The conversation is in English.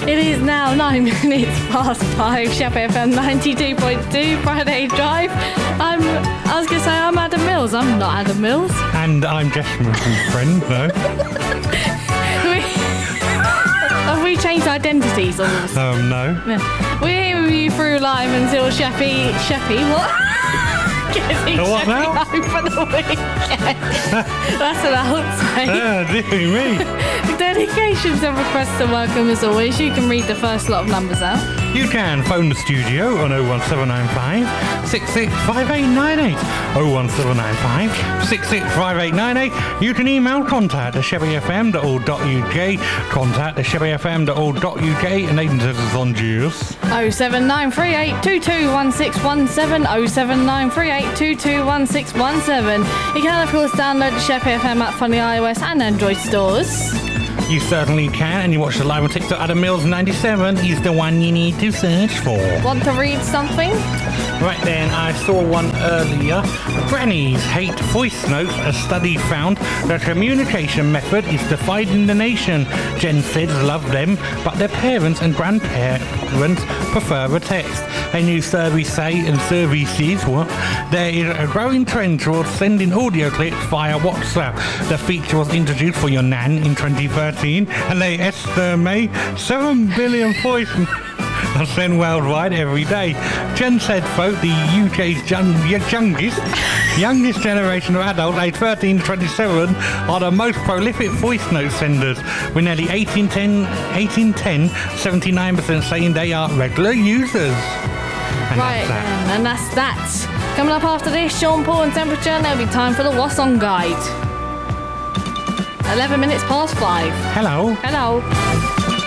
It is now 9 minutes past 5. Shepherd FM 92.2 Friday Drive. I was going to say I'm Adam Mills. I'm not Adam Mills. And I'm Jessam's friend, though. Have we changed identities or something? No. We're here with you through live until Sheppy, what? What now? Home for the weekend. That's what I would say. Dear me. Dedications and requests are welcome as always. You can read the first lot of numbers out. You can phone the studio on 01795 665898. 01795 665898. You can email contact at shebbyfm.org.uk. Contact at shebbyfm.org.uk. And Aidan says it's on juice. 07938221617. 07938221617. You can of course download the Sheppy FM app from the iOS and Android stores. You certainly can, and you watch the live on TikTok. Adam Mills 97 is the one you need to search for. Want to read something? Right then, I saw one earlier. Grannies hate voice notes. A study found the communication method is dividing the nation. Gen Zs love them, but their parents and grandparents prefer a text. A new survey says there is a growing trend towards sending audio clips via WhatsApp. The feature was introduced for your nan in 2013, and they estimate 7 billion voice are sent worldwide every day. Gen Z folk, the UK's youngest generation of adults aged 13 to 27, are the most prolific voice note senders, with nearly 1810, 79% saying they are regular users. And right then, and that's that. Coming up after this, Sean Paul and Temperature, and there'll be time for the What's On Guide. 11 minutes past 5. Hello. Hello.